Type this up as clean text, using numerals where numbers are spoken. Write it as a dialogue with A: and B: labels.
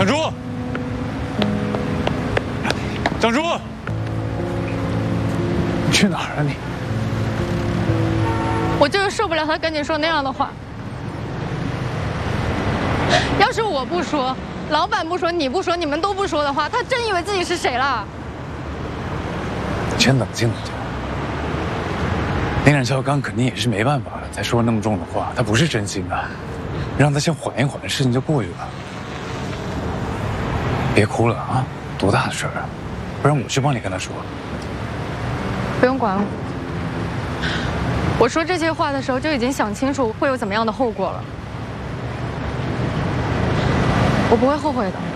A: 蒋珠，蒋珠，你去哪儿啊你？
B: 我就是受不了他跟你说那样的话。要是我不说，老板不说，你不说，你们都不说的话，他真以为自己是谁了？
A: 先冷静冷静。林冉肖刚肯定也是没办法了，才说那么重的话，他不是真心的。让他先缓一缓，事情就过去了。别哭了啊，多大的事儿啊！不然我去帮你跟他说。
B: 不用管我。我说这些话的时候就已经想清楚会有怎么样的后果了。我不会后悔的。